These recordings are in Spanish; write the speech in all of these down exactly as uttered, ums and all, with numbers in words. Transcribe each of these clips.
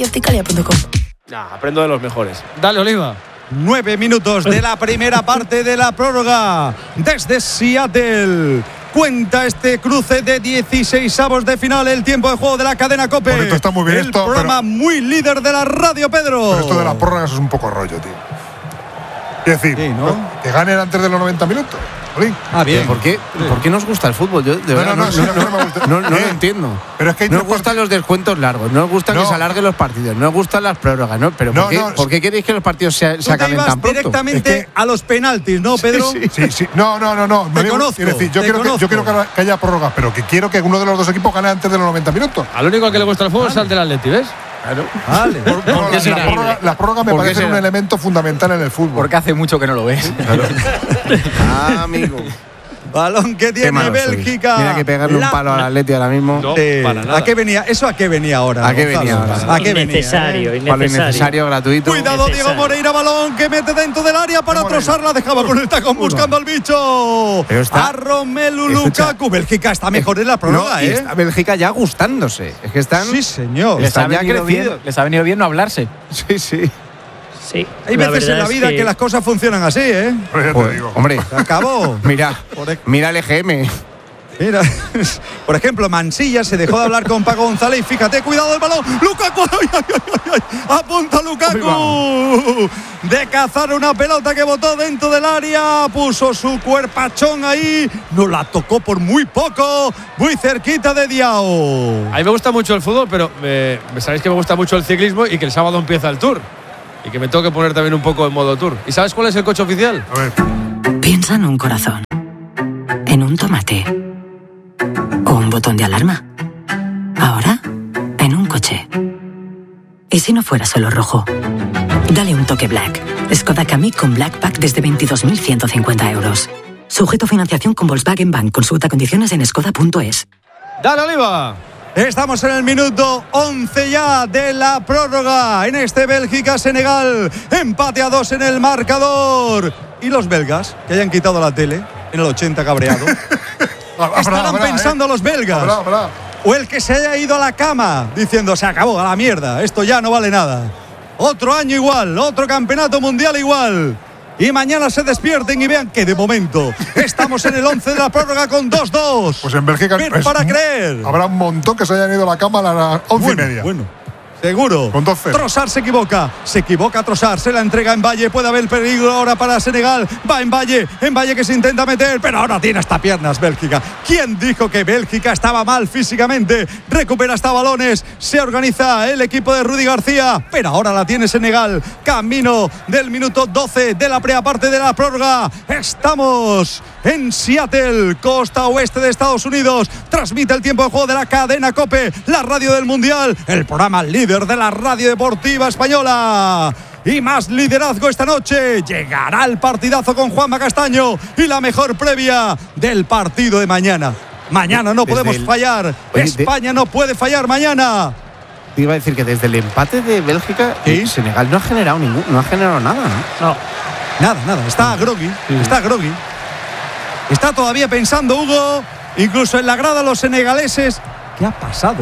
y opticalia punto com. Nah, aprendo de los mejores. Dale, Oliva. Nueve minutos de la primera parte de la prórroga. Desde Seattle cuenta este cruce de dieciseisavos de final, el tiempo de juego de la cadena COPE. Bonito, está muy bien el esto, programa pero... muy líder de la radio, Pedro. Pero esto de las prórrogas es un poco rollo, tío. Quiero decir, sí, ¿no? que ganen antes de los noventa minutos. Olín. Ah, bien. ¿Por qué, ¿Por qué nos gusta el fútbol? Yo de No, verdad no, no, no, sí, no, no, no me gusta. no, no lo Eh, entiendo. Pero es que hay no tres nos gustan part- los descuentos largos, no nos gusta No. que se alarguen los partidos, no nos gustan las prórrogas, ¿no? Pero No, ¿por, qué, no, ¿por qué queréis que los partidos se, Tú se te acaben ibas tan pronto? directamente Es que- a los penaltis, ¿no, Pedro? Sí, Sí, sí. No, no, no, no. Te Me- conozco, quiero decir, yo te quiero, que, conozco. yo quiero que haya prórrogas, pero que quiero que uno de los dos equipos gane antes de los noventa minutos. Al único que le gusta el fútbol es al del Atleti, ¿ves? Claro. Vale. No, qué la, será? la prórroga, la prórroga me ¿Por qué parece un será? elemento fundamental en el fútbol. Porque hace mucho que no lo ves. Ah, amigo. Balón que Qué tiene malo sois. Bélgica. Mira que pegarle La- un palo al Atleti ahora mismo. No, Eh, para nada. ¿A qué venía? ¿Eso a qué venía ahora? ¿A qué Gonzalo? venía ahora? ¿A qué venía? Innecesario, eh? Palo innecesario. innecesario, gratuito. Cuidado, Diego Necesario. Moreira, balón que mete dentro del área para Moreira. trozarla. Dejaba con el tacón buscando al bicho. Pero está- a Romelu escucha, Lukaku. Bélgica está mejor en la prórroga, No, y ¿eh? está Bélgica ya gustándose. Es que están. Sí, señor. Les ha, Están ya venido bien, crecidos. les ha venido bien no hablarse. Sí, sí. Sí, Hay la veces en verdad la es vida que... las cosas funcionan así, ¿eh? Pero ya te Joder, digo. hombre, Se acabó. mira, Por ej- mira el E G M. Mira, por ejemplo, Mansilla se dejó de hablar con Paco González y fíjate, cuidado el balón. Lukaku, ay, ay, ay, ay, ay, apunta Lukaku. De cazar una pelota que botó dentro del área, puso su cuerpachón ahí, no la tocó por muy poco, muy cerquita de Diao. A mí me gusta mucho el fútbol, pero eh, sabéis que me gusta mucho el ciclismo y que el sábado empieza el Tour. Y que me tengo que poner también un poco en modo Tour. ¿Y sabes cuál es el coche oficial? A ver, Piensa en un corazón, en un tomate o un botón de alarma. Ahora, en un coche. ¿Y si no fuera solo rojo? Dale un toque Black. Skoda Kamiq con Black Pack desde veintidós mil ciento cincuenta euros. Sujeto a financiación con Volkswagen Bank. Consulta condiciones en skoda punto es. ¡Dale, Oliva! Estamos en el minuto once ya de la prórroga en este Bélgica-Senegal. Empate a dos en el marcador. Y los belgas, que hayan quitado la tele en el ochenta cabreado. habrá, Estarán habrá, pensando ¿eh? los belgas. Habrá, habrá. O el que se haya ido a la cama diciendo se acabó, a la mierda, esto ya no vale nada. Otro año igual, otro campeonato mundial igual. Y mañana se despierten y vean que de momento estamos en el once de la prórroga con dos dos. Pues en Bélgica Ver es- para creer. habrá un montón que se hayan ido a la cama a las once Bueno, y media. bueno, seguro. Con dos cero. Trossard se equivoca. Se equivoca Trossard. Se la entrega en Valle. Puede haber peligro ahora para Senegal. Va en Valle. En Valle que se intenta meter. Pero ahora tiene hasta piernas Bélgica. ¿Quién dijo que Bélgica estaba mal físicamente? Recupera hasta balones. Se organiza el equipo de Rudy García. Pero ahora la tiene Senegal. Camino del minuto doce de la primera parte de la prórroga. Estamos en Seattle, costa oeste de Estados Unidos. Transmite el tiempo de juego de la cadena COPE, la radio del Mundial, el programa líder de la radio deportiva española. Y más liderazgo esta noche. Llegará el partidazo con Juanma Castaño y la mejor previa del partido de mañana. Mañana no Desde podemos el- fallar. Oye, España no puede fallar mañana. Te iba a decir que desde el empate de Bélgica, ¿Sí? Senegal no ha generado ningún, no ha generado nada, ¿no? No, Nada, nada. Está groggy. Está groggy. Está todavía pensando Hugo, incluso en la grada los senegaleses. ¿Qué ha pasado?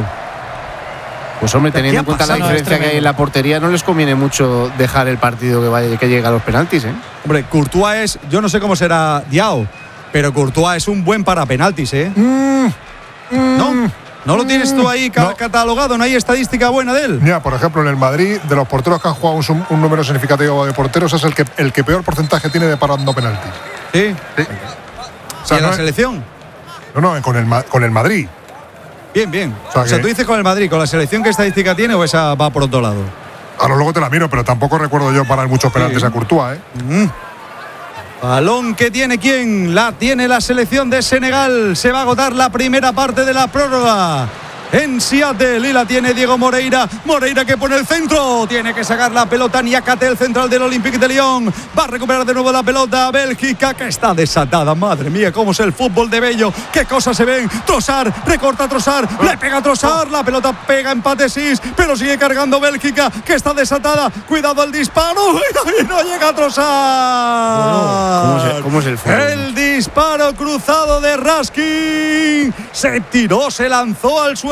Pues hombre, ¿Qué teniendo ha en cuenta la pasado? diferencia Es que hay en la portería, no les conviene mucho dejar el partido que vaya, que llegue a los penaltis, ¿eh? Hombre, Courtois es, yo no sé cómo será Diao, pero Courtois es un buen para penaltis, ¿eh? ¿No? ¿No lo tienes tú ahí ca- No. catalogado? ¿No hay estadística buena de él? Mira, por ejemplo, en el Madrid, de los porteros que han jugado un, sum- un número significativo de porteros, es el que, el que peor porcentaje tiene de parando penaltis. Sí. Sí. O sea, ¿Y en no, la es- selección? no, no, con el, Ma- con el Madrid. Bien, bien. O sea O sea, que- tú dices con el Madrid, ¿con la selección qué estadística tiene o esa va por otro lado? Ahora luego te la miro, pero tampoco recuerdo yo parar muchos penaltis a Courtois, ¿eh? Balón que tiene quién, la tiene la selección de Senegal. Se va a agotar la primera parte de la prórroga en Seattle y la tiene Diego Moreira. Moreira que pone el centro, tiene que sacar la pelota Niakate, el central del Olympique de Lyon. Va a recuperar de nuevo la pelota Bélgica, que está desatada. Madre mía, cómo es el fútbol de Bello, qué cosas se ven. Trossard, recorta Trossard, le pega a Trossard, la pelota pega empate sí, pero sigue cargando Bélgica, que está desatada. Cuidado el disparo. ¡Ay, no llega Trossard! ¿Cómo es el- cómo es el fútbol? El disparo cruzado de Raskin. Se tiró, se lanzó al suelo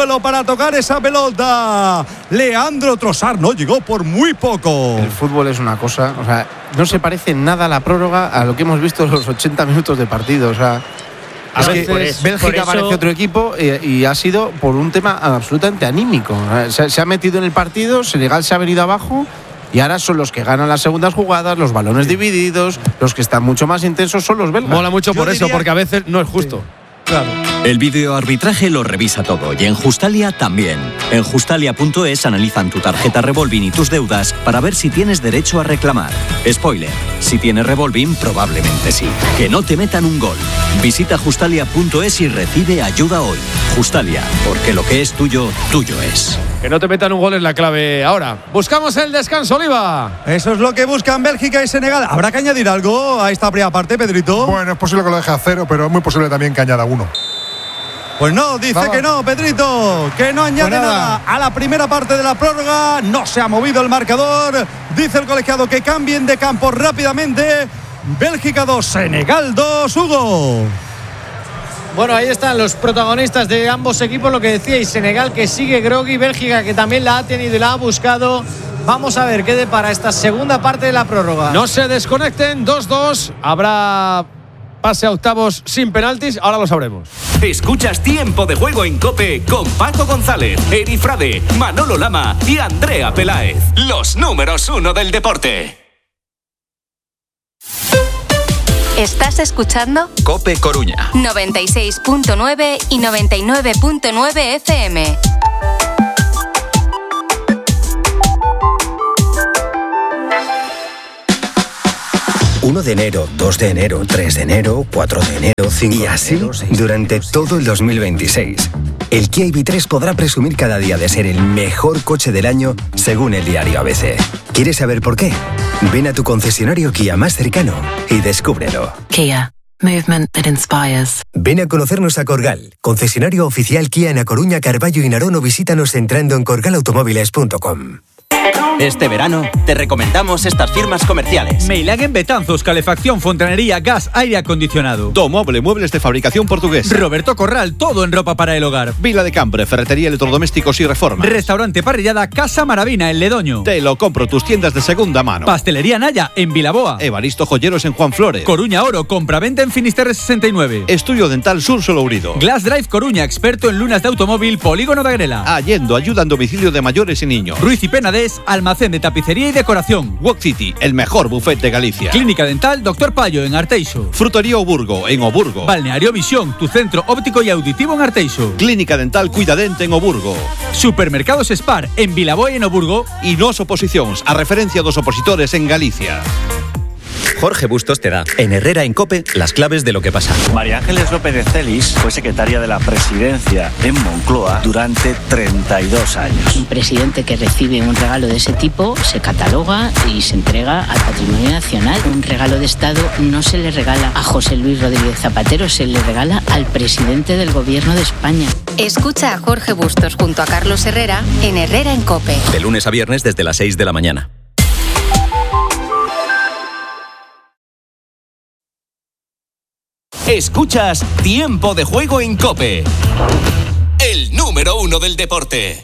suelo para tocar esa pelota. Leandro Trossard no llegó por muy poco. El fútbol es una cosa, o sea, no se parece nada a la prórroga a lo que hemos visto en los ochenta minutos de partido, o sea, A es veces, que por eso- Bélgica parece otro equipo y, y ha sido por un tema absolutamente anímico. Se, se ha metido en el partido, Senegal se ha venido abajo y ahora son los que ganan las segundas jugadas, los balones divididos, los que están mucho más intensos son los belgas. Mola mucho Yo por eso, diría- porque a veces no es justo. Claro. El videoarbitraje lo revisa todo y en Justalia también. En justalia punto es analizan tu tarjeta Revolving y tus deudas para ver si tienes derecho a reclamar. Spoiler, si tienes Revolving probablemente sí. Que no te metan un gol. Visita justalia punto es y recibe ayuda hoy. Justalia, porque lo que es tuyo, tuyo es. Que no te metan un gol es la clave ahora. Buscamos el descanso, Oliva. Eso es lo que buscan Bélgica y Senegal. ¿Habrá que añadir algo a esta primera parte, Pedrito? Bueno, es posible que lo deje a cero, pero es muy posible también que añada uno. Pues no, dice Nada. que no, Pedrito, que no añade Pues nada. nada a la primera parte de la prórroga. No se ha movido el marcador. Dice el colegiado que cambien de campo rápidamente. Bélgica dos, Senegal dos, Hugo. Bueno, ahí están los protagonistas de ambos equipos, lo que decíais, Senegal que sigue groggy, Bélgica que también la ha tenido y la ha buscado. Vamos a ver qué depara esta segunda parte de la prórroga. No se desconecten, dos dos. Habrá pase a octavos sin penaltis, ahora lo sabremos. Escuchas Tiempo de Juego en COPE con Paco González, Eri Frade, Manolo Lama y Andrea Peláez. Los números uno del deporte. Estás escuchando COPE Coruña. noventa y seis punto nueve y noventa y nueve punto nueve F M. uno de enero, dos de enero, tres de enero, cuatro de enero, cinco Y así de enero, seis de durante enero, todo el dos mil veintiséis. El Kia I V tres podrá presumir cada día de ser el mejor coche del año según el diario A B C. ¿Quieres saber por qué? Ven a tu concesionario Kia más cercano y descúbrelo. Kia. Movement that inspires. Ven a conocernos a Corgal, concesionario oficial Kia en A Coruña, Carballo y Narón, o visítanos entrando en corgal automóviles punto com. Este verano te recomendamos estas firmas comerciales. Meilagen Betanzos, calefacción, fontanería, gas, aire acondicionado. Domoble, muebles de fabricación portuguesa. Roberto Corral, todo en ropa para el hogar. Vila de Cambre, ferretería, electrodomésticos y reforma. Restaurante Parrillada Casa Maravina en Ledoño. Te lo compro, tus tiendas de segunda mano. Pastelería Naya en Vilaboa. Evaristo Joyeros en Juan Flores. Coruña Oro, compraventa en Finisterre sesenta y nueve. Estudio Dental Sur Solourido. Glass Drive Coruña, experto en lunas de automóvil, Polígono de Agrela. Allendo, ayuda en domicilio de mayores y niños. Ruiz y Penades, almacén de tapicería y decoración. Walk City, el mejor buffet de Galicia. Clínica Dental Doctor Payo en Arteixo. Frutería Oburgo, en Oburgo. Balneario Visión, tu centro óptico y auditivo en Arteixo. Clínica Dental Cuidadente en Oburgo. Supermercados Spar en Vilaboa y en Oburgo. Y nos oposicións, a referencia dos opositores en Galicia. Jorge Bustos te da, en Herrera en COPE, las claves de lo que pasa. María Ángeles López de Celis fue secretaria de la presidencia en Moncloa durante treinta y dos años. Un presidente que recibe un regalo de ese tipo se cataloga y se entrega al patrimonio nacional. Un regalo de Estado no se le regala a José Luis Rodríguez Zapatero, se le regala al presidente del Gobierno de España. Escucha a Jorge Bustos junto a Carlos Herrera en Herrera en COPE. De lunes a viernes desde las seis de la mañana. Escuchas Tiempo de Juego en COPE. El número uno del deporte.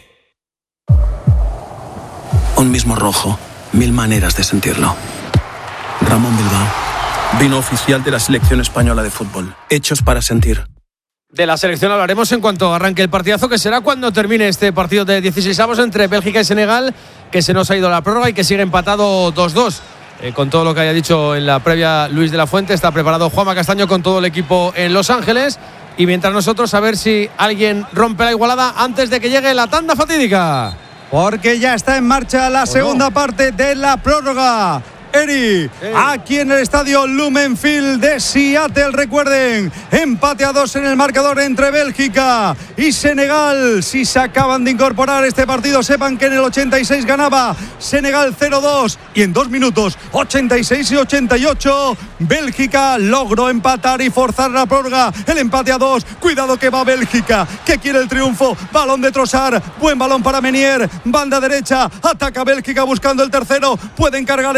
Un mismo rojo, mil maneras de sentirlo. Ramón Bilbao, vino oficial de la selección española de fútbol. Hechos para sentir. De la selección hablaremos en cuanto arranque el partidazo, que será cuando termine este partido de dieciseisavos entre Bélgica y Senegal, que se nos ha ido a la prórroga y que sigue empatado dos dos. Eh, con todo lo que haya dicho en la previa Luis de la Fuente, está preparado Juanma Castaño con todo el equipo en Los Ángeles. Y mientras nosotros, a ver si alguien rompe la igualada antes de que llegue la tanda fatídica. Porque ya está en marcha la segunda parte de la prórroga. Eri, aquí en el estadio Lumen Field de Seattle, recuerden, empate a dos en el marcador entre Bélgica y Senegal. Si se acaban de incorporar a este partido, sepan que en el ochenta y seis ganaba Senegal cero dos y en dos minutos, ochenta y seis y ochenta y ocho, Bélgica logró empatar y forzar la prórroga. El empate a dos, cuidado que va Bélgica, que quiere el triunfo. Balón de Trossard, buen balón para Menier, banda derecha, ataca Bélgica buscando el tercero, puede encargar el área con un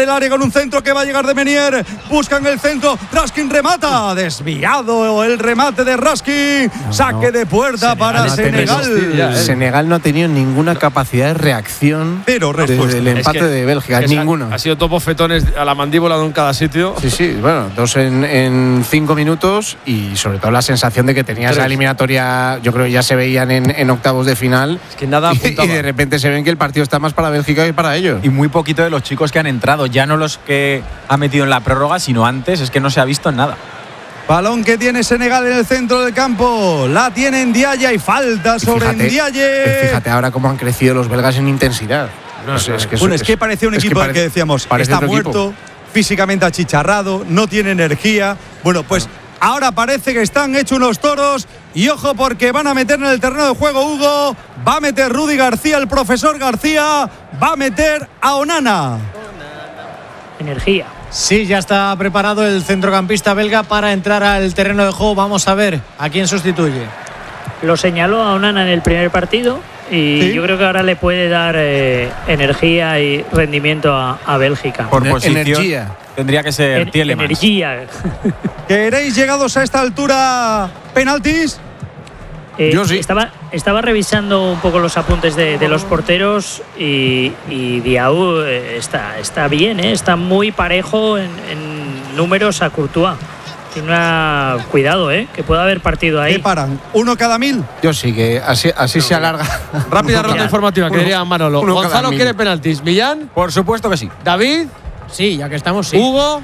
un centro que va a llegar de Menier. Buscan el centro. Raskin remata. Desviado el remate de Raskin. No, Saque no. de puerta Senegal para no Senegal. Tenido, eh. Senegal no ha tenido ninguna capacidad de reacción Pero desde el empate es que, de Bélgica. Ninguna. Ha, ha sido dos bofetones a la mandíbula de en cada sitio. Sí, sí. Bueno, dos en, en cinco minutos y sobre todo la sensación de que tenía esa eliminatoria. Yo creo que ya se veían en, en octavos de final. Es que nada apuntaba. Y, y de repente se ven que el partido está más para Bélgica que para ellos. Y muy poquito de los chicos que han entrado. Ya no los que ha metido en la prórroga, sino antes. Es que no se ha visto nada. Balón que tiene Senegal en el centro del campo. La tiene Ndiaye y falta sobre fíjate, Ndiaye. Fíjate ahora cómo han crecido los belgas en intensidad. No, es, es que bueno, es, es que parecía un equipo que, parece, que decíamos está muerto, equipo. Físicamente achicharrado, no tiene energía. Bueno, pues no. Ahora parece que están hechos unos toros. Y ojo porque van a meter en el terreno de juego Hugo. Va a meter Rudy García, el profesor García. Va a meter a Onana. Energía. Sí, ya está preparado el centrocampista belga para entrar al terreno de juego. Vamos a ver a quién sustituye. Lo señaló a Onana en el primer partido y ¿sí? Yo creo que ahora le puede dar eh, energía y rendimiento a, a Bélgica. Por posición, energía. Tendría que ser en, Tielemans. Energía. ¿Queréis llegados a esta altura penaltis? Eh, Yo sí. Estaba, estaba revisando un poco los apuntes de, de los porteros y, y Diaw eh, está, está bien, eh, está muy parejo en, en números a Courtois. Tiene una… Cuidado, eh, que puede haber partido ahí. ¿Qué paran? ¿Uno cada mil? Yo sí, que así, así no, se alarga. Rápida ronda informativa, que diría Manolo. Gonzalo quiere penaltis. ¿Millán? Por supuesto que sí. ¿David? Sí, ya que estamos, sí. ¿Hugo?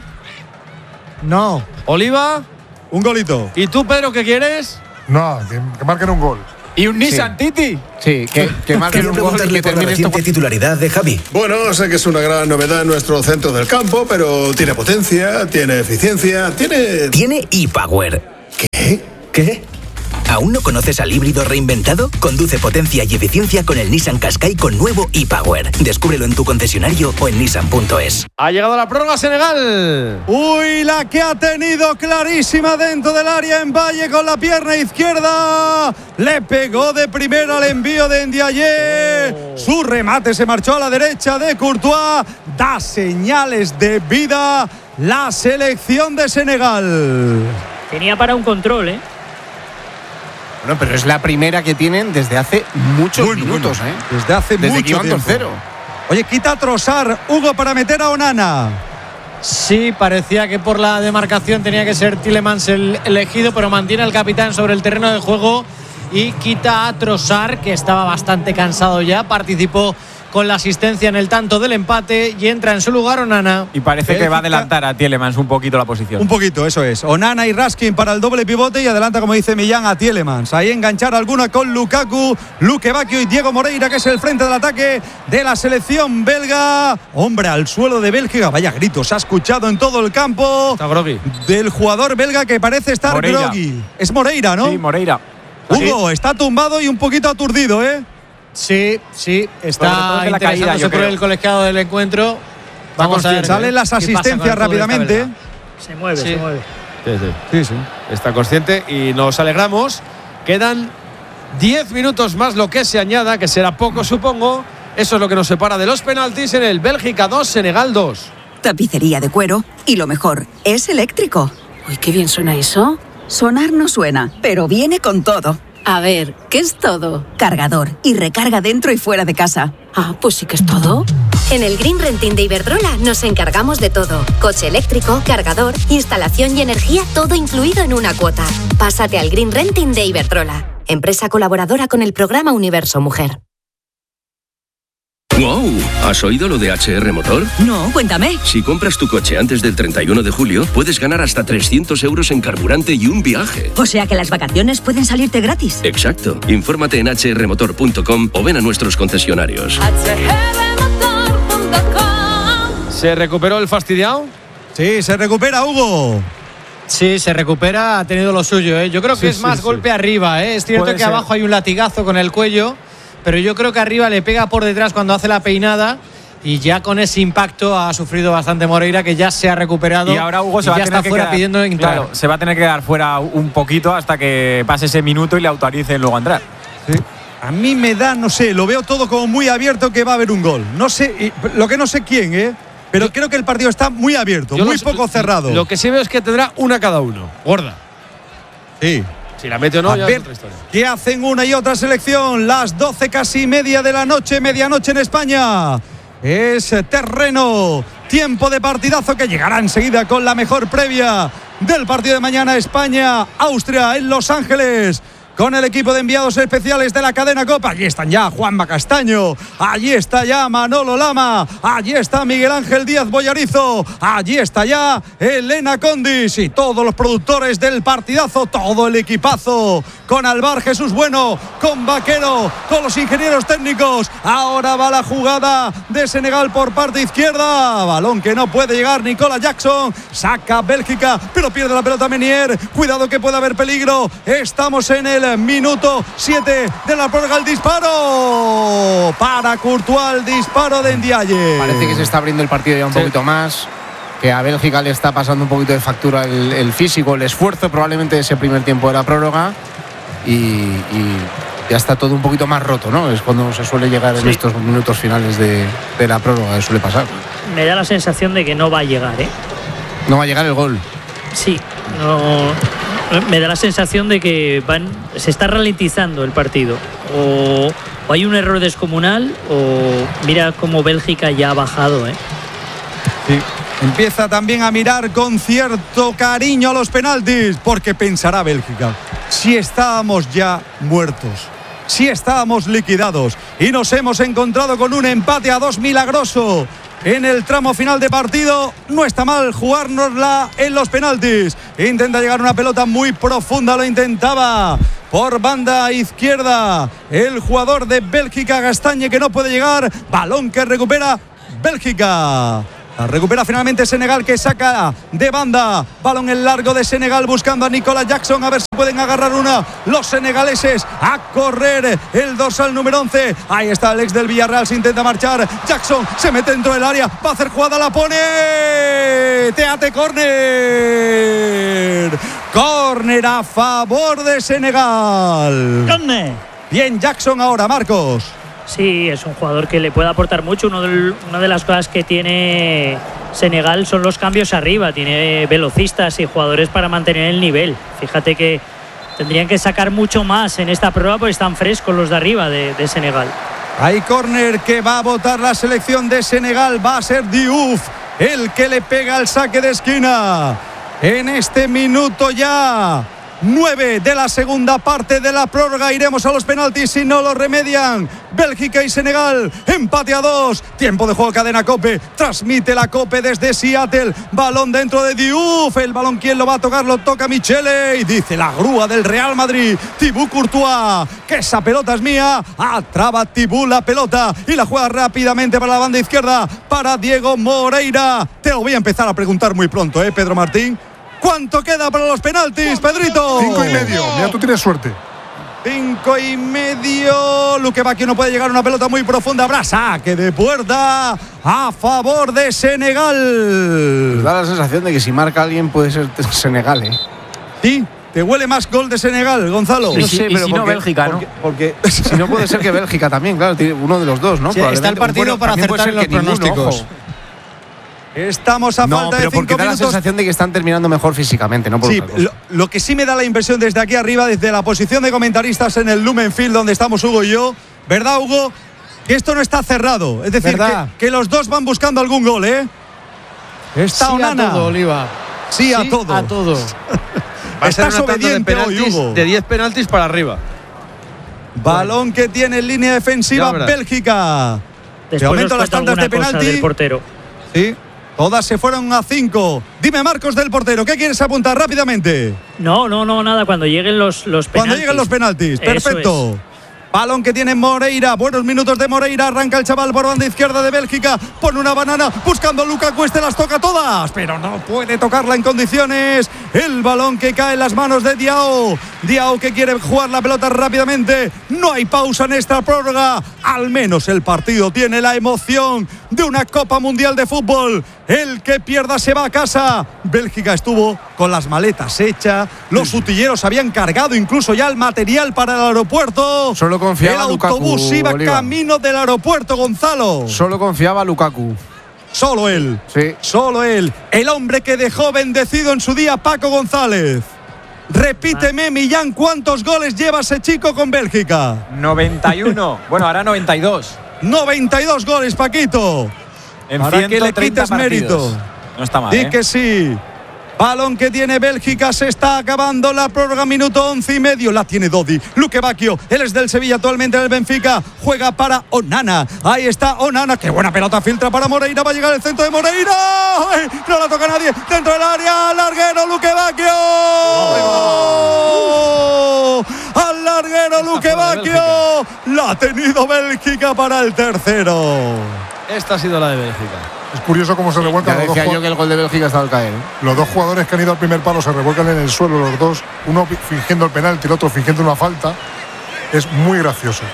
No. ¿Oliva? Un golito. ¿Y tú, Pedro, qué quieres? No, que, que marquen un gol. ¿Y un Nissan sí. Titi? Sí, que, que marquen un gol y que termine esta titularidad de Javi. Bueno, sé que es una gran novedad en nuestro centro del campo, pero tiene potencia, tiene eficiencia, tiene… Tiene e-Power. ¿Qué? ¿Qué? ¿Aún no conoces al híbrido reinventado? Conduce potencia y eficiencia con el Nissan Qashqai con nuevo e-Power. Descúbrelo en tu concesionario o en nissan punto es. Ha llegado la prórroga Senegal. Uy, la que ha tenido clarísima dentro del área en Valle con la pierna izquierda. Le pegó de primera al envío de Ndiaye. Oh. Su remate se marchó a la derecha de Courtois. Da señales de vida la selección de Senegal. Tenía para un control, ¿eh? Bueno, pero es la primera que tienen desde hace muchos bueno, minutos, bueno. ¿eh? Desde hace desde mucho que iban cero. Oye, quita a Trossard, Hugo, para meter a Onana. Sí, parecía que por la demarcación tenía que ser Tielemans el elegido, pero mantiene al capitán sobre el terreno de juego y quita a Trossard, que estaba bastante cansado ya. Participó con la asistencia en el tanto del empate y entra en su lugar Onana. Y parece que va a adelantar a Tielemans un poquito la posición. Un poquito, eso es. Onana y Raskin para el doble pivote y adelanta, como dice Millán, a Tielemans. Ahí enganchar alguna con Lukaku, Luque Bacchio y Diego Moreira, que es el frente del ataque de la selección belga. Hombre, al suelo de Bélgica. Vaya gritos, ha escuchado en todo el campo. Está groggy. Del jugador belga que parece estar Moreira. groggy. Es Moreira, ¿no? Sí, Moreira. Hugo, está tumbado y un poquito aturdido, ¿eh? Sí, sí, está de la interesándose caída, por el colegiado del encuentro. Vamos a ver. Salen las asistencias rápidamente. Se mueve, sí. se mueve. Sí, sí. Sí, sí. Está consciente y nos alegramos. Quedan diez minutos más, lo que se añada, que será poco, supongo. Eso es lo que nos separa de los penaltis en el Bélgica dos, Senegal dos. Tapicería de cuero y lo mejor, es eléctrico. Uy, qué bien suena eso. Sonar no suena, pero viene con todo. A ver, ¿qué es todo? Cargador y recarga dentro y fuera de casa. Ah, pues sí que es todo. En el Green Renting de Iberdrola nos encargamos de todo. Coche eléctrico, cargador, instalación y energía, todo incluido en una cuota. Pásate al Green Renting de Iberdrola, empresa colaboradora con el programa Universo Mujer. ¡Wow! ¿Has oído lo de H R Motor? No, cuéntame. Si compras tu coche antes del treinta y uno de julio, puedes ganar hasta trescientos euros en carburante y un viaje. O sea que las vacaciones pueden salirte gratis. Exacto. Infórmate en h r motor punto com o ven a nuestros concesionarios. h r motor punto com. ¿Se recuperó el fastidiado? Sí, se recupera, Hugo. Sí, se recupera, ha tenido lo suyo, ¿eh? Yo creo que sí, es sí, más sí. golpe arriba, ¿eh? Es cierto Puede que ser. abajo hay un latigazo con el cuello, pero yo creo que arriba le pega por detrás cuando hace la peinada y ya con ese impacto ha sufrido bastante Moreira, que ya se ha recuperado. Y ahora Hugo se y va ya a tener está que fuera quedar, pidiendo entrar. Claro, se va a tener que quedar fuera un poquito hasta que pase ese minuto y le autoricen luego a entrar. Sí. A mí me da, no sé, lo veo todo como muy abierto que va a haber un gol. No sé, y, lo que no sé quién, ¿eh? pero creo que el partido está muy abierto, muy lo, poco cerrado. Lo que sí veo es que tendrá una cada uno, gorda. Sí. Si la mete o no, a ya ver es otra historia. ¿Qué hacen una y otra selección? Las doce casi media de la noche, medianoche en España. Es terreno, tiempo de partidazo que llegará enseguida con la mejor previa del partido de mañana. España, Austria en Los Ángeles, con el equipo de enviados especiales de la cadena COPE. Allí están ya Juanma Castaño, allí está ya Manolo Lama, allí está Miguel Ángel Díaz Boyarizo, allí está ya Elena Condis y todos los productores del partidazo, todo el equipazo, con Alvar Jesús Bueno, con Vaquero, con los ingenieros técnicos. Ahora va la jugada de Senegal por parte izquierda, balón que no puede llegar Nicola Jackson, saca Bélgica, pero pierde la pelota Menier. Cuidado que puede haber peligro, estamos en el minuto siete de la prórroga. El disparo para Courtois, el disparo de Ndiaye. Parece que se está abriendo el partido ya un sí. poquito más, que a Bélgica le está pasando un poquito de factura el, el físico, el esfuerzo probablemente de ese primer tiempo de la prórroga, y, y ya está todo un poquito más roto, ¿no? Es cuando se suele llegar en sí. estos minutos finales de, de la prórroga, suele pasar. Me da la sensación de que no va a llegar, ¿eh? No va a llegar el gol. Sí, no... Me da la sensación de que van, se está ralentizando el partido. O, o hay un error descomunal, o mira cómo Bélgica ya ha bajado, ¿eh? Sí. Empieza también a mirar con cierto cariño a los penaltis, porque pensará Bélgica, si estábamos ya muertos, si estábamos liquidados y nos hemos encontrado con un empate a dos milagroso en el tramo final de partido, no está mal jugárnosla en los penaltis. Intenta llegar una pelota muy profunda, lo intentaba por banda izquierda el jugador de Bélgica, Gastañe, que no puede llegar. Balón que recupera Bélgica. La recupera finalmente Senegal, que saca de banda. Balón en largo de Senegal buscando a Nicolas Jackson. A ver si pueden agarrar una los senegaleses. A correr el dorsal número once. Ahí está el ex del Villarreal. Se intenta marchar. Jackson se mete dentro del área. Va a hacer jugada. La pone. Teate córner. Córner a favor de Senegal. ¿Dónde? Bien Jackson ahora, Marcos. Sí, es un jugador que le puede aportar mucho. Uno de, una de las cosas que tiene Senegal son los cambios arriba. Tiene velocistas y jugadores para mantener el nivel. Fíjate que tendrían que sacar mucho más en esta prueba porque están frescos los de arriba de, de Senegal. Hay córner que va a botar la selección de Senegal. Va a ser Diouf el que le pega el saque de esquina. En este minuto ya nueve de la segunda parte de la prórroga. Iremos a los penaltis si no lo remedian Bélgica y Senegal. Empate a dos. Tiempo de juego, cadena COPE. Transmite la COPE desde Seattle. Balón dentro de Diouf. El balón, ¿quién lo va a tocar? Lo toca Michele. Y dice la grúa del Real Madrid, Thibaut Courtois, que esa pelota es mía. Atraba Thibaut la pelota y la juega rápidamente para la banda izquierda, para Diego Moreira. Te lo voy a empezar a preguntar muy pronto, ¿eh, Pedro Martín? ¿Cuánto queda para los penaltis, Pedrito? Cinco y medio. Mira, tú tienes suerte. Cinco y medio. Luque Bacchio no puede llegar a una pelota muy profunda. Habrá saque de puerta a favor de Senegal. Da la sensación de que si marca alguien puede ser Senegal, ¿eh? Sí. ¿Te huele más gol de Senegal, Gonzalo? No sé, pero si no Bélgica, ¿no? Porque, porque si no puede ser que Bélgica también, claro, tiene uno de los dos, ¿no? Sí, está el partido bueno, para acertar en los pronósticos. Ninguno, Estamos a no, falta pero de cinco porque da minutos. La sensación de que están terminando mejor físicamente, no por sí, otra cosa. Lo, lo que sí me da la impresión desde aquí arriba, desde la posición de comentaristas en el Lumen Field, donde estamos Hugo y yo, ¿verdad, Hugo? Que esto no está cerrado. Es decir, que, que los dos van buscando algún gol, ¿eh? Está sí Onana. a todo, Oliva. Sí, sí a todo. A todo. Estás obediente hoy, Hugo. De diez penaltis para arriba. Balón que tiene en línea defensiva Bélgica. Después aumenta las tandas de penalti del portero. Sí. Todas se fueron a cinco. Dime, Marcos, del portero, ¿qué quieres apuntar rápidamente? No, no, no, nada. Cuando lleguen los, los penaltis. Cuando lleguen los penaltis, perfecto. Es. Balón que tiene Moreira. Buenos minutos de Moreira. Arranca el chaval por banda izquierda de Bélgica. Pone una banana buscando a Lukaku. Este las toca todas, pero no puede tocarla en condiciones. El balón que cae en las manos de Diao. Diao que quiere jugar la pelota rápidamente. No hay pausa en esta prórroga. Al menos el partido tiene la emoción de una Copa Mundial de Fútbol. El que pierda se va a casa. Bélgica estuvo con las maletas hechas. Los utilleros habían cargado incluso ya el material para el aeropuerto. Solo confiaba el Lukaku. autobús iba Oliva. camino del aeropuerto, Gonzalo. Solo confiaba Lukaku. Solo él. Sí. Solo él. El hombre que dejó bendecido en su día Paco González. Repíteme, Millán, ¿cuántos goles lleva ese chico con Bélgica? noventa y uno. Bueno, ahora noventa y dos. noventa y dos goles, Paquito. En Para que le quites mérito. No está mal, Di ¿eh? que sí. Balón que tiene Bélgica, se está acabando la prórroga, minuto once y medio. La tiene Dodi. Luque Bacchio, él es del Sevilla, actualmente del Benfica. Juega para Onana. Ahí está Onana. Qué buena pelota filtra para Moreira. Va a llegar el centro de Moreira. ¡Ay! No la toca nadie. Dentro del área. Larguero, Luque Bacchio. ¡Oh! Al larguero, Luque Bacchio. La ha tenido Bélgica para el tercero. Esta ha sido la de Bélgica. Es curioso cómo se revuelcan los dos. Decía yo que el gol de Bélgica estaba al caer. ¿eh? Los dos jugadores que han ido al primer palo se revuelcan en el suelo, los dos, uno fingiendo el penalti, el otro fingiendo una falta. Es muy gracioso.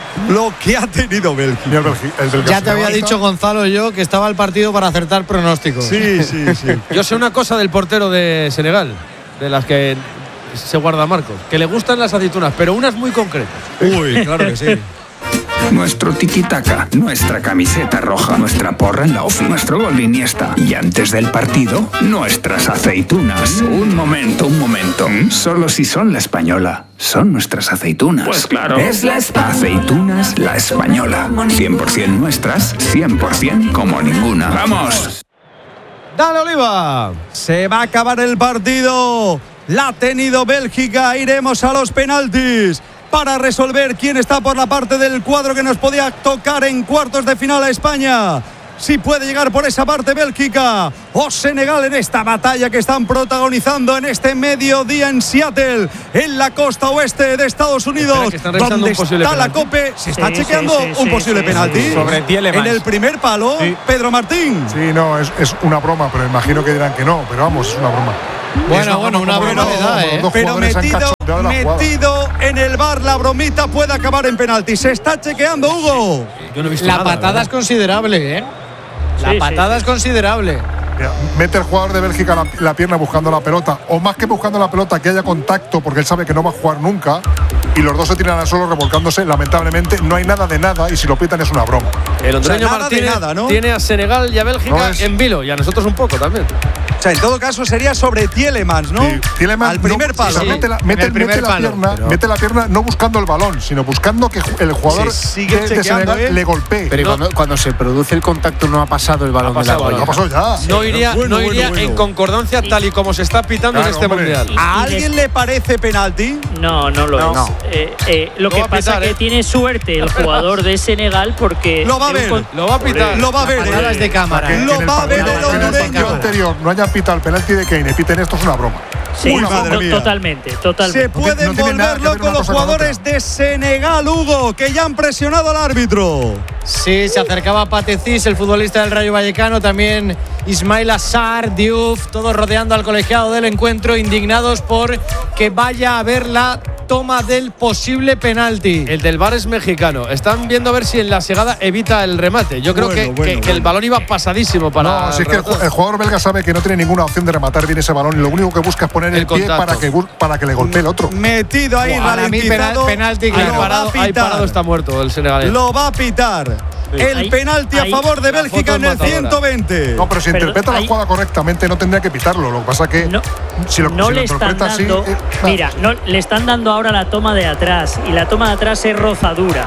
Lo que ha tenido Bélgica. El Belgi, el del ya te había dicho Gonzalo yo que estaba el partido para acertar pronósticos. Sí, sí, sí. Yo sé una cosa del portero de Senegal, de las que se guarda Marcos, que le gustan las aceitunas, pero unas muy concretas. Uy, claro que sí. Nuestro tiki-taka, nuestra camiseta roja, nuestra porra en la ofi, nuestro gol Iniesta. Y antes del partido, nuestras aceitunas. Un momento, un momento. Solo si son la española, son nuestras aceitunas. Pues claro. Es la Espa. Aceitunas La Española. cien por ciento nuestras, cien por ciento como ninguna. ¡Vamos! ¡Dale, Oliva! Se va a acabar el partido. La ha tenido Bélgica. Iremos a los penaltis para resolver quién está por la parte del cuadro que nos podía tocar en cuartos de final a España. Si puede llegar por esa parte Bélgica o Senegal en esta batalla que están protagonizando en este mediodía en Seattle, en la costa oeste de Estados Unidos, donde está la COPE. Se está sí, chequeando sí, sí, un sí, posible sí, penalti sí, sobre Tielemans. en el primer palo. Sí. Pedro Martín. Sí, no, es, es una broma, pero imagino que dirán que no, pero vamos, es una broma. Bueno, bueno, una broma le da, ¿eh? Pero metido, metido en el bar, la bromita puede acabar en penalti. Se está chequeando, Hugo. Yo no he visto la nada, patada ¿verdad? es considerable, ¿eh? La sí, patada sí, es considerable. Mete el jugador de Bélgica la, la pierna buscando la pelota, o más que buscando la pelota, que haya contacto, porque él sabe que no va a jugar nunca, y los dos se tiran al suelo revolcándose. Lamentablemente no hay nada de nada, y si lo pitan es una broma. El hondureño o sea, Martínez nada, ¿no? tiene a Senegal y a Bélgica no es... en vilo, y a nosotros un poco también. O sea, en todo caso sería sobre Tielemans, ¿no? Sí, Tielemans al primer no, palo. O sea, mete, la, mete, el primer mete la palo, pierna, pero... mete la pierna no buscando el balón, sino buscando que el jugador sigue de, de Senegal ¿eh? le golpee. Pero no. cuando, cuando se produce el contacto no ha pasado el balón Ha pasado, de la No pasó ya. No iría, bueno, no bueno, iría bueno. en concordancia tal y como se está pitando Claro, en este hombre. mundial. ¿A alguien le parece penalti? No, no lo No. es. No. Eh, eh, lo, Lo que va a pasa pitar, es ¿eh? que tiene suerte el jugador de Senegal porque Lo va a en un ver. con- Lo va a pitar. Lo va a ver. Patadas de cámara. Que, Lo que en va a ver partido- el que en el hondureño. partido anterior no hayan pitado el penalti de Kane y piten esto, es una broma. Sí, Uy, madre to- mía. totalmente, totalmente. Se puede no tiene nada que envolverlo ver con una los cosa con jugadores otra. de Senegal, Hugo, que ya han presionado al árbitro. Sí, se acercaba Patecís, el futbolista del Rayo Vallecano, también Ismail Assar, Diouf, todos rodeando al colegiado del encuentro, indignados por que vaya a ver la toma del posible penalti. El del V A R es mexicano. Están viendo a ver si en la segada evita el remate. Yo creo Bueno, que, bueno, que- que bueno. el balón iba pasadísimo para. No, si es que el, rematar. ju- el jugador belga sabe que no tiene ninguna opción de rematar bien ese balón y lo único que busca es poner el, El pie contacto. para que, bu- para que le golpee el otro. Metido ahí, Para mí, ralentizado. penal- penalti, Ahí claro. Lo va a parado, ahí pitar. parado está muerto el senegalés. Lo va a pitar. El Ahí- penalti a ahí- favor de la Bélgica foto en el es matadora. ciento veinte. No, pero si Perdón, interpreta ahí- la jugada correctamente no tendría que pitarlo. Lo que pasa que No, si lo, no si lo le están interpreta así, dando. eh, Mira, no, le están dando ahora la toma de atrás y la toma de atrás es rozadura.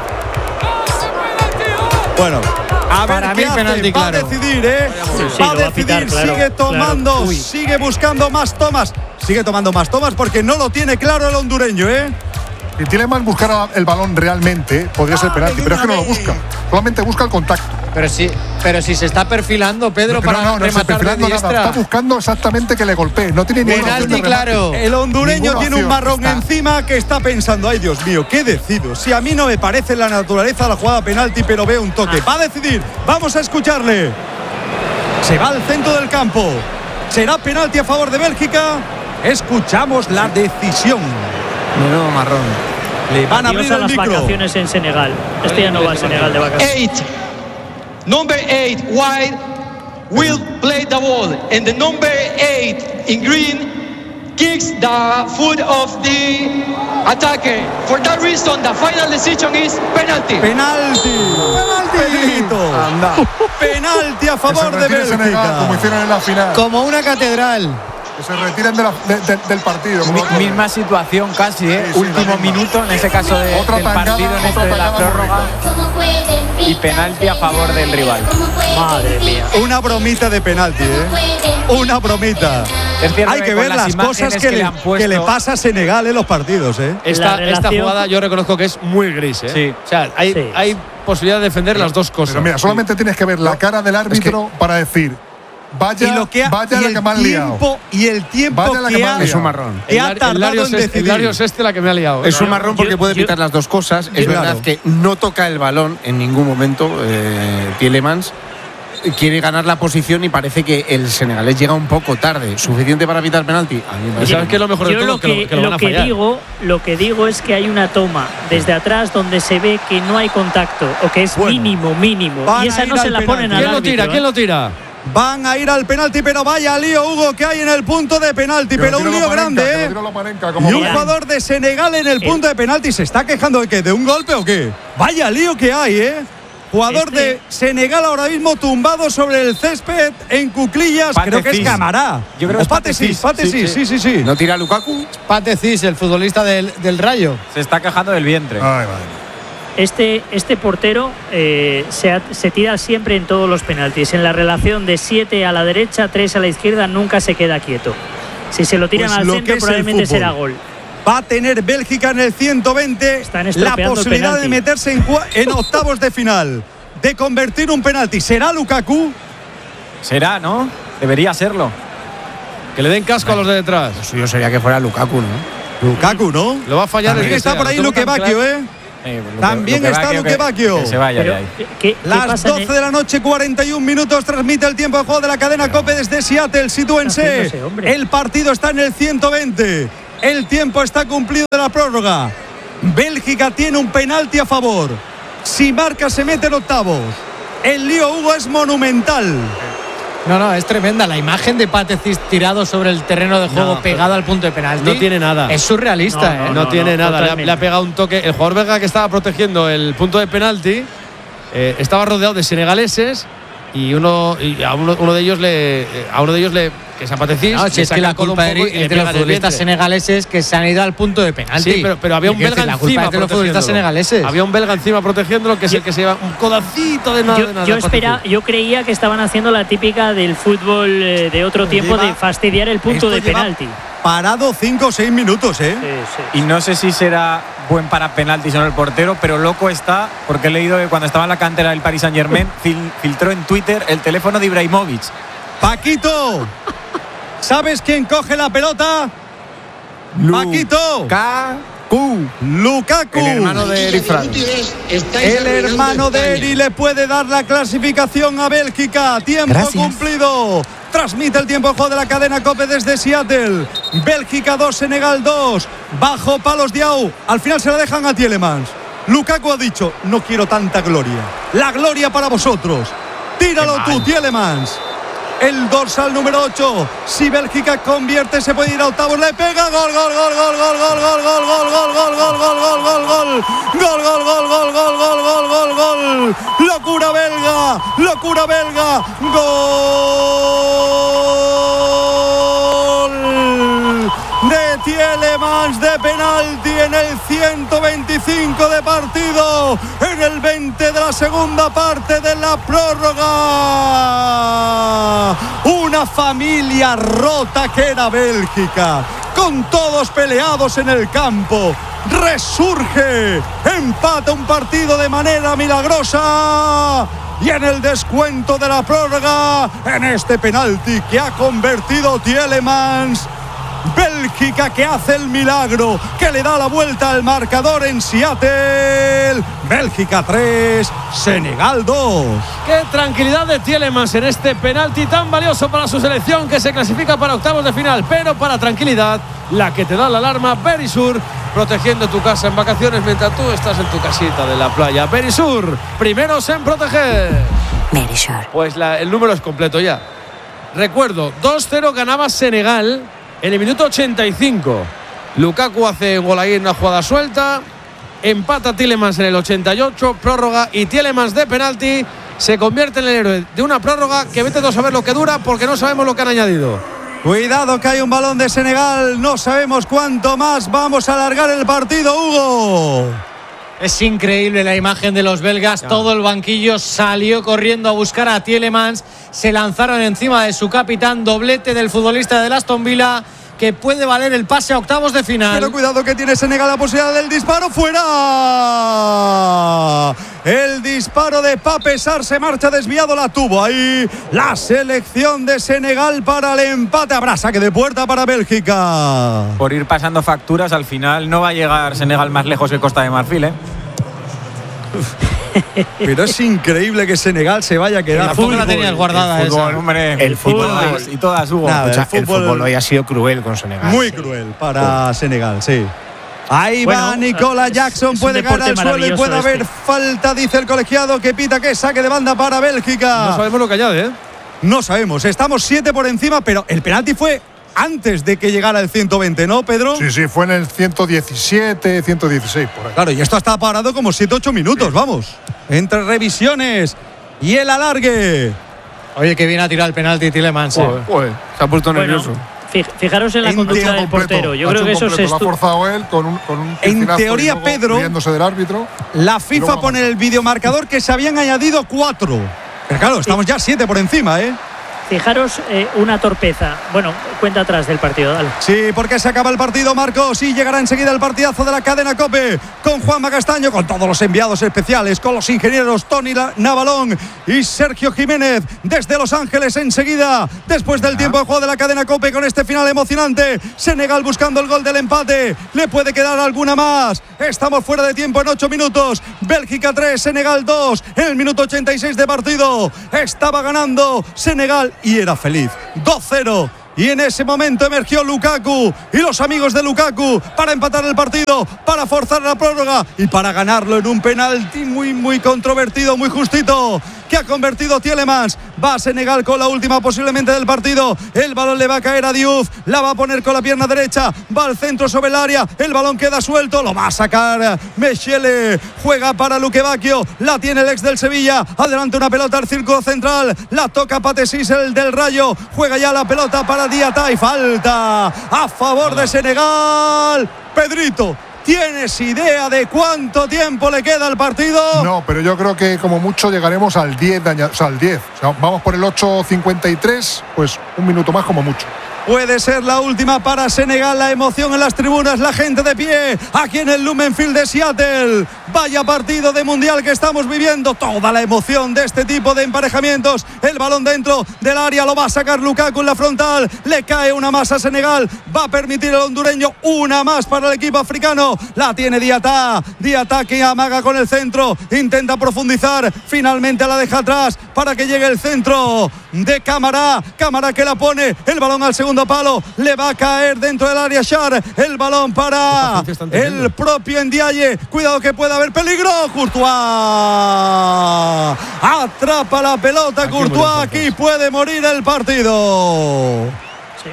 Bueno, a ver Para qué mí, hace. penalti, Va a claro. decidir, ¿eh? Sí, sí, va a lo va a decidir, pitar, claro, sigue tomando, claro. Uy. sigue buscando más tomas. Sigue tomando más tomas porque no lo tiene claro el hondureño, ¿eh? si Tielemans buscara el balón realmente, podría ser penalti, pero es que no lo busca. Solamente busca el contacto. Pero sí, pero si se está perfilando, Pedro, No, para no, no, no está rematar de perfilando nada. diestra. Está buscando exactamente que le golpee. No tiene ninguna opción de Penalti, remate. claro. El hondureño Ninguna tiene un opción. marrón Está- encima que está pensando, ay Dios mío, ¿qué decido? Si a mí no me parece la naturaleza la jugada penalti, pero veo un toque. Va a decidir, vamos a escucharle. Se va al centro del campo. ¿Será penalti a favor de Bélgica? Escuchamos la decisión. Menudo marrón. Le van a abrir Adiós a el las micro. vacaciones en Senegal. Este ya no va a Senegal de vacaciones. Eight. Number eight, white, will play the ball. And the number eight in green kicks the foot of the attacker. For that reason, the final decision is penalty. Penalti. Rapidito. Anda. Penalti a favor de Bélgica. Senegal, como hicieron en la final. Como una catedral. Que se retiren de la, de, de, del partido. Mi, misma situación casi, ¿eh? Sí, sí, último minuto, en ese caso de, otra del tangada, partido, en este de la prórroga. Y penalti a favor del rival. Madre mía. Una bromita de penalti, ¿eh? Una bromita. Es cierto Hay que que ver con las las cosas imágenes que, que le, le han puesto- que le pasa a Senegal en los partidos, ¿eh? Esta, La esta relación- jugada yo reconozco que es muy gris, ¿eh? Sí. O sea, hay, Sí. hay posibilidad de defender las dos cosas. Pero mira, solamente tienes que ver la cara del árbitro para decir, vaya, y lo que ha, vaya y la el que me han liado. tiempo, y el tiempo Vaya la que que, me han ha, liado. Es un marrón. que ha El Lar- el tardado Larios en es- el decidir. Larios este la que me ha liado. ¿eh? Es un marrón porque Yo- puede yo- pitar las dos cosas. Es Claro. verdad que no toca el balón en ningún momento. Eh, Tielemans quiere ganar la posición y parece que el senegalés llega un poco tarde. ¿Suficiente para pitar penalti? A mí me ¿Y parece sabes qué es lo mejor de Yo todo? lo Que lo, que, que lo van lo a que fallar. digo, lo que digo es que hay una toma desde atrás donde se ve que no hay contacto o que es Bueno, mínimo, mínimo. van Y a esa ir no se al la ponen penalti. al ¿Quién lo árbitro, tira? ¿eh? ¿Quién lo tira? Van a ir al penalti, pero vaya lío, Hugo, que hay en el punto de penalti. Que pero lo un tira lío Loparenca, que grande, lo ¿eh? tira Loparenca, como Y un bien. jugador de Senegal en el punto de penalti se está quejando de que de un golpe o qué. Vaya lío que hay, ¿eh? Jugador Este- de Senegal ahora mismo tumbado sobre el césped en cuclillas. Pate Creo que es Cis. Camará. Yo creo O que es Pate Pate Cis, Cis. Pate Sí, Cis, sí, sí, sí. ¿No tira Lukaku? Pate Cis, el futbolista del, del Rayo. Se está quejando del vientre. Ay, madre. Este, este portero eh, se, ha- se tira siempre en todos los penaltis. En la relación de siete a la derecha, tres a la izquierda, nunca se queda quieto. Si se lo tiran Pues al lo que centro, es el probablemente fútbol. será gol. Va a tener Bélgica en el ciento veinte Están la estropeando el posibilidad de penalti. meterse en, cua- en octavos de final, de convertir un penalti. ¿Será Lukaku? Será, ¿no? Debería serlo. Que le den casco a los de detrás. Lo suyo sería que fuera Lukaku, ¿no? Lukaku, ¿no? Lo va a fallar el También que está sea, por lo ahí tengo Luque tan Bacchio, claro. ¿eh? Eh, Luque- También Luque está Bacchio Luque que- Bacchio. Que se vaya Pero, de ahí. ¿qué, qué Las pasa en doce el- de la noche, cuarenta y un minutos, transmite el tiempo de juego de la cadena COPE desde Seattle. Sitúense. haciéndose, hombre? El partido está en el ciento veinte. El tiempo está cumplido de la prórroga. Bélgica tiene un penalti a favor. Si marca, se mete en octavos. El lío, Hugo, es monumental. No, no, es tremenda. La imagen de Pate Cis tirado sobre el terreno de juego No, pegado al punto de penalti. No tiene nada. Es surrealista, No, ¿eh? No, no, tiene no, nada, le ha, totalmente. le ha pegado un toque. El jugador belga que estaba protegiendo el punto de penalti eh, estaba rodeado de senegaleses y uno y a uno, uno de ellos le eh, a uno de ellos le que se apatecís. No, si es que la culpa es de los futbolistas senegaleses que se han ido al punto de penalti. Sí, pero, pero había un Y quiero belga decir, la encima culpa es de los futbolistas protegiéndolo. senegaleses. Había un belga encima protegiéndolo que es el que se lleva un codacito de nada. Yo, de nada yo para espera, decir. yo creía que estaban haciendo la típica del fútbol eh, de otro tiempo Lleva- de fastidiar el punto Esto de lleva penalti. Parado cinco o seis minutos, ¿eh? Sí, sí. Y no sé si será buen para penaltis o no el portero, pero loco está, porque he leído que cuando estaba en la cantera del Paris Saint Germain fil- filtró en Twitter el teléfono de Ibrahimovic. Paquito, ¿sabes quién coge la pelota? Paquito. Lukaku. Lukaku. El hermano de Eri Frade. El hermano de Eri le puede dar la clasificación a Bélgica. Tiempo Gracias. cumplido. Transmite el tiempo de juego de la cadena COPE desde Seattle. Bélgica dos, Senegal dos. Bajo palos Diao. Al final se la dejan a Tielemans. Lukaku ha dicho, no quiero tanta gloria. La gloria para vosotros. Tíralo tú, Tielemans. El dorsal número ocho. Si Bélgica convierte, se puede ir a octavos. Le pega. Gol, gol, gol, gol, gol, gol, gol, gol, gol, gol, gol, gol, gol, gol, gol, gol. Gol, gol, gol, gol, gol, gol, gol, gol, gol. Locura belga. Locura belga. Gol de Tielemans de penalti en el ciento veinticinco de partido, en el veinte de la segunda parte de la prórroga. Una familia rota que era Bélgica, con todos peleados en el campo. Resurge, empata un partido de manera milagrosa. Y en el descuento de la prórroga, en este penalti que ha convertido Tielemans, Bélgica que hace el milagro, que le da la vuelta al marcador en Seattle. Bélgica tres, Senegal dos. Qué tranquilidad de Tielemans en este penalti tan valioso para su selección, que se clasifica para octavos de final. Pero para tranquilidad, la que te da la alarma, Berisur, protegiendo tu casa en vacaciones mientras tú estás en tu casita de la playa. Berisur, primeros en proteger. Berisur. Pues la- el número es completo ya. Recuerdo, dos cero ganaba Senegal en el minuto ochenta y cinco. Lukaku hace un gol ahí en una jugada suelta. empata Tielemans en el ochenta y ocho, prórroga y Tielemans de penalti se convierte en el héroe de una prórroga que vete a saber lo que dura porque no sabemos lo que han añadido. Cuidado que hay un balón de Senegal, no sabemos cuánto más, vamos a alargar el partido, Hugo. Es increíble la imagen de los belgas, ya. Todo el banquillo salió corriendo a buscar a Tielemans, se lanzaron encima de su capitán, doblete del futbolista del Aston Villa, que puede valer el pase a octavos de final. Pero cuidado que tiene Senegal la posibilidad del disparo, fuera. El disparo de Pape Sarr se marcha desviado, la tuvo ahí la selección de Senegal para el empate. Habrá saque de puerta para Bélgica. Por ir pasando facturas, al final no va a llegar Senegal más lejos que Costa de Marfil, ¿eh? Pero es increíble que Senegal se vaya a quedar. La fútbol la tenías guardada el fútbol, esa. Hombre, el fútbol y todas, y todas Hugo. Nada, o sea, el, fútbol, el fútbol hoy ha sido cruel con Senegal. Muy cruel para oh. Senegal, sí. Ahí bueno, va Nicola Jackson, puede caer al suelo y puede haber este. falta, dice el colegiado que pita que saque de banda para Bélgica. No sabemos lo que añade, ¿eh? No sabemos, estamos siete por encima, pero el penalti fue antes de que llegara el ciento veinte, ¿no, Pedro? Sí, sí, fue en el ciento diecisiete, ciento dieciséis, por ahí. Claro, y esto está parado como siete ocho minutos, sí. Vamos. Entre revisiones y el alargue. Oye, que viene a tirar el penalti Tielemans. Uy, uy, se ha puesto nervioso. Bueno, fijaros en la conducta del portero. Yo creo que eso se lo ha forzado él con un, con un en teoría, Pedro, riéndose del árbitro. La FIFA pone en el videomarcador que se habían añadido cuatro. Pero claro, estamos ya siete por encima, ¿eh? Fijaros eh, una torpeza. Bueno, cuenta atrás del partido, dale. Sí, porque se acaba el partido, Marcos, y llegará enseguida el partidazo de la cadena COPE con Juanma Castaño, con todos los enviados especiales, con los ingenieros Tony Navalón y Sergio Jiménez desde Los Ángeles enseguida, después del tiempo de juego de la cadena COPE con este final emocionante. Senegal buscando el gol del empate. Le puede quedar alguna más. Estamos fuera de tiempo en ocho minutos. Bélgica tres, Senegal dos. En el minuto ochenta y seis de partido estaba ganando Senegal y era feliz. dos cero. Y en ese momento emergió Lukaku y los amigos de Lukaku para empatar el partido, para forzar la prórroga y para ganarlo en un penalti muy, muy controvertido, muy justito, que ha convertido Tielemans. Va a Senegal con la última posiblemente del partido. El balón le va a caer a Diouf, la va a poner con la pierna derecha, va al centro sobre el área, el balón queda suelto, lo va a sacar Mechele, juega para Luque Bacchio, la tiene el ex del Sevilla, adelante una pelota al círculo central, la toca Patesís, el del Rayo, juega ya la pelota para Diatá y falta a favor de Senegal. Pedrito, ¿tienes idea de cuánto tiempo le queda al partido? No, pero yo creo que como mucho llegaremos al diez, de añad- o sea, al diez. O sea, vamos por el ocho cincuenta y tres, pues un minuto más como mucho. Puede ser la última para Senegal, la emoción en las tribunas, la gente de pie, aquí en el Lumenfield de Seattle. Vaya partido de mundial que estamos viviendo, toda la emoción de este tipo de emparejamientos. El balón dentro del área, lo va a sacar Lukaku en la frontal, le cae una más a Senegal, va a permitir el hondureño una más para el equipo africano. La tiene Diatá, Diatá que amaga con el centro, intenta profundizar, finalmente la deja atrás para que llegue el centro de Cámara, Cámara que la pone, el balón al segundo palo, le va a caer dentro del área Char, el balón para el propio Ndiaye, cuidado que puede haber peligro, Courtois atrapa la pelota, Courtois, aquí puede morir el partido. Sí.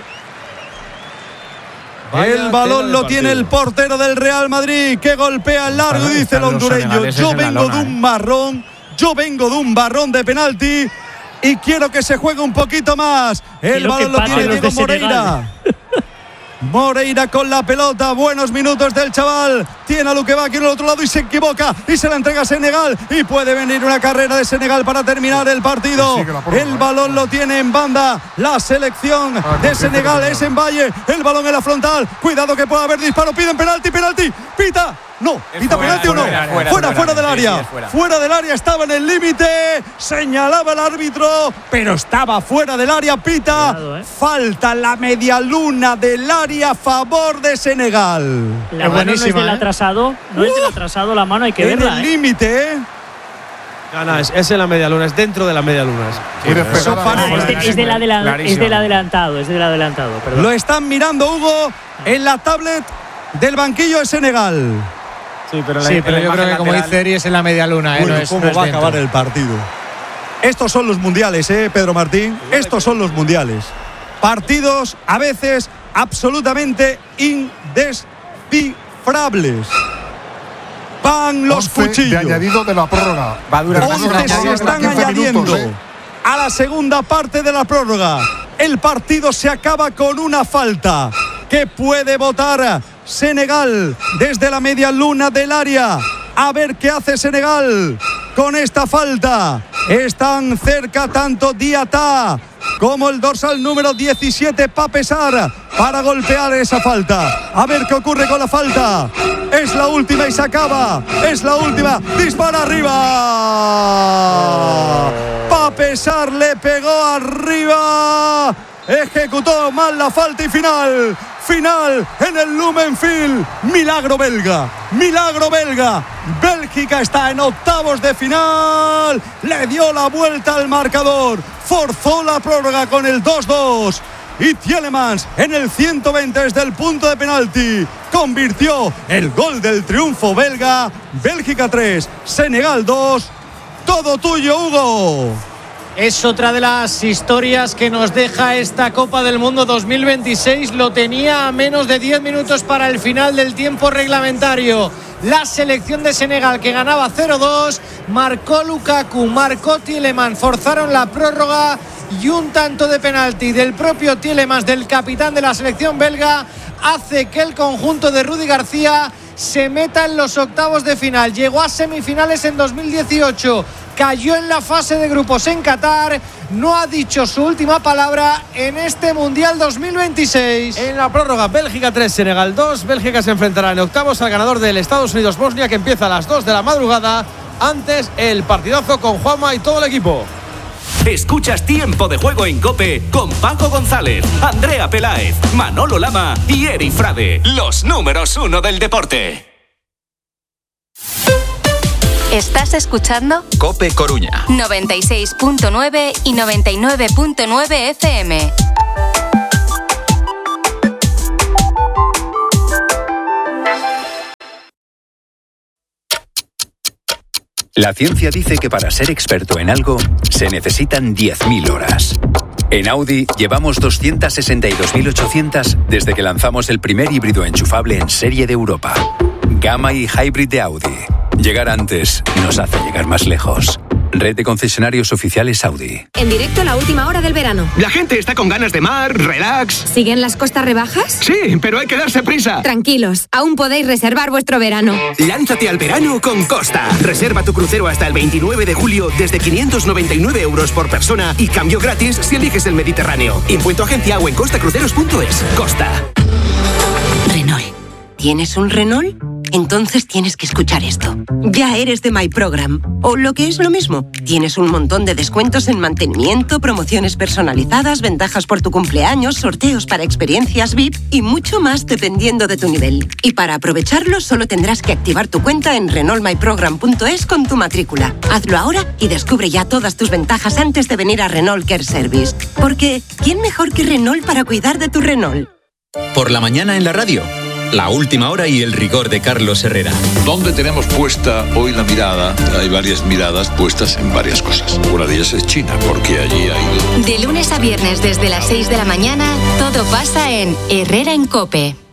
El balón lo tiene el portero del Real Madrid, que golpea el largo y dice el hondureño, yo vengo de un marrón, yo vengo de un barrón de penalti y quiero que se juegue un poquito más. El balón lo tiene Diego Moreira. Moreira con la pelota, buenos minutos del chaval, tiene a Luque Bacchio en el otro lado y se equivoca y se la entrega a Senegal y puede venir una carrera de Senegal para terminar el partido. El balón lo tiene en banda la selección de Senegal, es en Valle, el balón en la frontal, cuidado que puede haber disparo, piden penalti, penalti, pita. No, ¿pita penalti o no? Fuera, fuera, fuera, fuera del área. Sí, sí, fuera. fuera del área, estaba en el límite. Señalaba el árbitro, pero estaba fuera del área. Pita. Cuidado, eh. Falta la media luna del área a favor de Senegal. La es mano no es del ¿eh? atrasado. No uh, es del atrasado la mano, hay que en verla. En el límite, ¿eh? No, no, es, es en la media luna, es dentro de la media luna. Sí, no, es, de, es, del adela- es del adelantado, es del adelantado. Perdón. Lo están mirando, Hugo, en la tablet del banquillo de Senegal. Sí, pero, la, sí, pero yo creo que como dice Eri es en la media luna. Bueno, ¿eh? no es, ¿cómo no es va dentro. a acabar el partido? Estos son los mundiales, ¿eh, Pedro Martín? Estos son los mundiales. Partidos a veces absolutamente indescifrables. Van los cuchillos. De añadido de la prórroga. Va a durar más once se están añadiendo minutos, ¿eh? a la segunda parte de la prórroga. El partido se acaba con una falta que puede votar Senegal desde la media luna del área. A ver qué hace Senegal con esta falta. Están cerca tanto Diatá como el dorsal número diecisiete, Pape Sarr, para golpear esa falta. A ver qué ocurre con la falta. Es la última y se acaba. Es la última. Dispara arriba. Pape Sarr le pegó arriba. Ejecutó mal la falta y final. Final en el Lumenfield. Milagro belga. Milagro belga. Bélgica está en octavos de final. Le dio la vuelta al marcador. Forzó la prórroga con el dos dos. Y Tielemans en el ciento veinte desde el punto de penalti convirtió el gol del triunfo belga. Bélgica tres, Senegal dos. Todo tuyo, Hugo. Es otra de las historias que nos deja esta Copa del Mundo dos mil veintiséis. Lo tenía a menos de diez minutos para el final del tiempo reglamentario. La selección de Senegal, que ganaba cero dos, marcó Lukaku, marcó Tielemans, forzaron la prórroga y un tanto de penalti del propio Tielemans, del capitán de la selección belga, hace que el conjunto de Rudy García se meta en los octavos de final. Llegó a semifinales en dos mil dieciocho, cayó en la fase de grupos en Qatar, no ha dicho su última palabra en este Mundial dos mil veintiséis. En la prórroga, Bélgica tres, Senegal dos. Bélgica se enfrentará en octavos al ganador del Estados Unidos-Bosnia, que empieza a las dos de la madrugada. Antes, el partidazo con Juanma y todo el equipo. Escuchas Tiempo de Juego en COPE con Paco González, Andrea Peláez, Manolo Lama y Eri Frade, los números uno del deporte. ¿Estás escuchando? COPE Coruña noventa y seis punto nueve y noventa y nueve punto nueve F M. La ciencia dice que para ser experto en algo se necesitan diez mil horas. En Audi llevamos doscientas sesenta y dos mil ochocientas desde que lanzamos el primer híbrido enchufable en serie de Europa. Gamma y Hybrid de Audi. Llegar antes nos hace llegar más lejos. Red de concesionarios oficiales Audi. En directo a la última hora del verano. La gente está con ganas de mar, relax. ¿Siguen las costas rebajas? Sí, pero hay que darse prisa. Tranquilos, aún podéis reservar vuestro verano. Lánzate al verano con Costa. Reserva tu crucero hasta el veintinueve de julio desde quinientos noventa y nueve euros por persona y cambio gratis si eliges el Mediterráneo. Impuesto agencia o en costacruceros punto es. Costa. Renault. ¿Tienes un Renault? Entonces tienes que escuchar esto. Ya eres de My Program. O lo que es lo mismo, tienes un montón de descuentos en mantenimiento, promociones personalizadas, ventajas por tu cumpleaños, sorteos para experiencias V I P y mucho más dependiendo de tu nivel. Y para aprovecharlo solo tendrás que activar tu cuenta en Renault My Program punto es con tu matrícula. Hazlo ahora y descubre ya todas tus ventajas antes de venir a Renault Care Service. Porque, ¿quién mejor que Renault para cuidar de tu Renault? Por la mañana en la radio. La última hora y el rigor de Carlos Herrera. ¿Dónde tenemos puesta hoy la mirada? Hay varias miradas puestas en varias cosas. Una de ellas es China, porque allí hay... De lunes a viernes desde las seis de la mañana, todo pasa en Herrera en COPE.